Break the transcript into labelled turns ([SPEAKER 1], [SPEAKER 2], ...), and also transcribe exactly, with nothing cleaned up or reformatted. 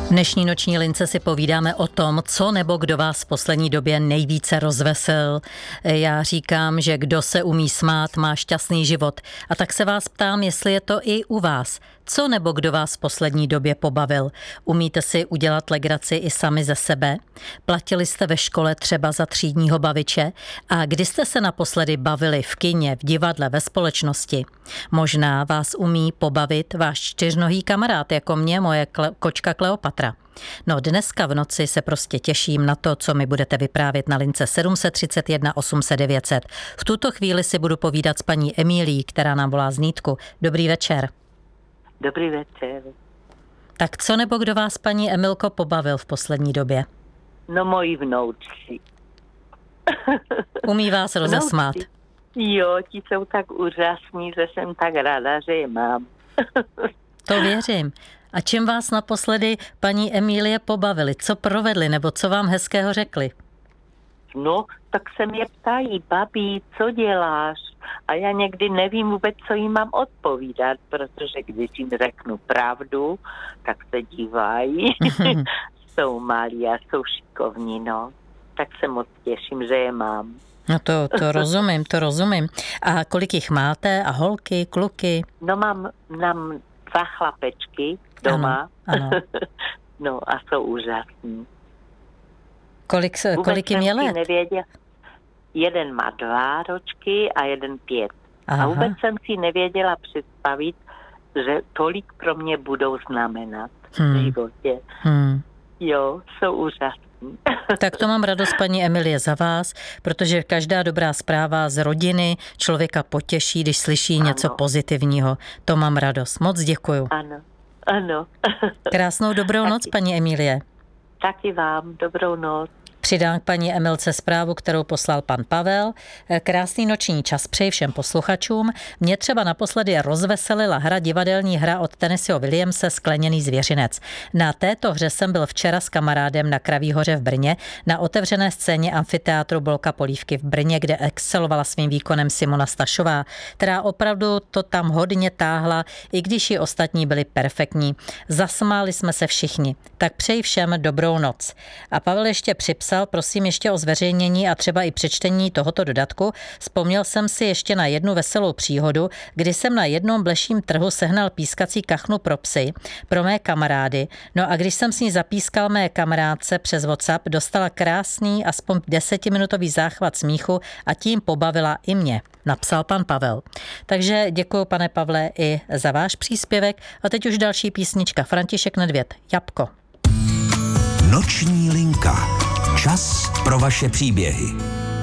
[SPEAKER 1] V dnešní noční lince si povídáme o tom, co nebo kdo vás v poslední době nejvíce rozveselil. Já říkám, že kdo se umí smát, má šťastný život. A tak se vás ptám, jestli je to i u vás. Co nebo kdo vás v poslední době pobavil? Umíte si udělat legraci i sami ze sebe? Platili jste ve škole třeba za třídního baviče? A kdy jste se naposledy bavili v kině, v divadle, ve společnosti? Možná vás umí pobavit váš čtyřnohý kamarád, jako mě moje kle- kočka Kleopatra. No dneska v noci se prostě těším na to, co mi budete vyprávět na lince sedm tři jedna osm set devět set. V tuto chvíli si budu povídat s paní Emílií, která nám volá z Nýtku. Dobrý večer.
[SPEAKER 2] Dobrý večer.
[SPEAKER 1] Tak co nebo kdo vás, paní Emilko, pobavil v poslední době?
[SPEAKER 2] No moji vnoučci.
[SPEAKER 1] Umí vás rozesmát?
[SPEAKER 2] Vnoučci. Jo, ti jsou tak úžasní, že jsem tak ráda, že je mám.
[SPEAKER 1] To věřím. A čím vás naposledy, paní Emílie, pobavili? Co provedli nebo co vám hezkého řekli?
[SPEAKER 2] No, tak se mě ptají, babi, co děláš? A já někdy nevím vůbec, co jim mám odpovídat, protože když jim řeknu pravdu, tak se dívají. Jsou malí a jsou šikovní, no. Tak se moc těším, že je mám.
[SPEAKER 1] No to, to rozumím, to rozumím. A kolik jich máte? A holky, kluky?
[SPEAKER 2] No mám, mám dva chlapečky doma.
[SPEAKER 1] Ano, ano.
[SPEAKER 2] No a jsou úžasní.
[SPEAKER 1] Kolik, kolik jim je let?
[SPEAKER 2] Nevěděl. Jeden má dva ročky a jeden pět.
[SPEAKER 1] Aha.
[SPEAKER 2] A vůbec jsem si nevěděla představit, že tolik pro mě budou znamenat hmm. v životě.
[SPEAKER 1] Hmm.
[SPEAKER 2] Jo, jsou úžasní.
[SPEAKER 1] Tak to mám radost, paní Emilie, za vás, protože každá dobrá zpráva z rodiny člověka potěší, když slyší ano. něco pozitivního. To mám radost. Moc děkuju.
[SPEAKER 2] Ano, ano.
[SPEAKER 1] Krásnou dobrou
[SPEAKER 2] Taky.
[SPEAKER 1] noc, paní Emílie.
[SPEAKER 2] Taky vám, dobrou noc.
[SPEAKER 1] Přidám k paní Emilce zprávu, kterou poslal pan Pavel. Krásný noční čas přeji všem posluchačům. Mě třeba naposledy rozveselila hra, divadelní hra od Tennesseeho Williamse Skleněný zvěřinec. Na této hře jsem byl včera s kamarádem na Kraví hoře v Brně na otevřené scéně amfiteátru Bolka Polívky v Brně, kde excelovala svým výkonem Simona Stašová, která opravdu to tam hodně táhla, i když i ostatní byli perfektní. Zasmáli jsme se všichni. Tak přeji všem dobrou noc. A Pavel ještě připsal, prosím ještě o zveřejnění a třeba i přečtení tohoto dodatku. Vzpomněl jsem si ještě na jednu veselou příhodu, kdy jsem na jednom bleším trhu sehnal pískací kachnu pro psy, pro mé kamarády. No a když jsem s ní zapískal mé kamarádce přes WhatsApp, dostala krásný, aspoň desetiminutový záchvat smíchu a tím pobavila i mě, napsal pan Pavel. Takže děkuji, pane Pavle, i za váš příspěvek. A teď už další písnička. František Nedvěd, Jabko.
[SPEAKER 3] Noční linka. Čas pro vaše příběhy.